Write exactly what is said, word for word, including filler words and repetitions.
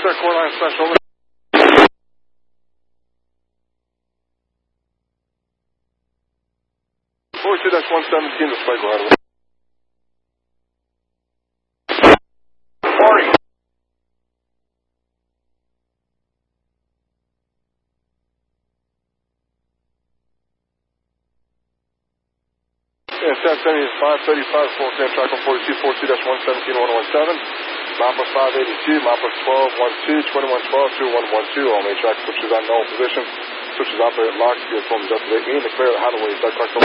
sir, core line special. forty-two dash one seventeen, display, go ahead. forty. Yeah, ten seventy-five, thirty-five, full clear track on forty-two, forty-two dash one seventeen, one one seven. Mapper five eighty-two, Mapper twelve twelve, twenty-one twelve, two one one two. All main track switches on null position. Switches operate locked. Field forms up to date. In the clear, Hathaway, Doug Clark.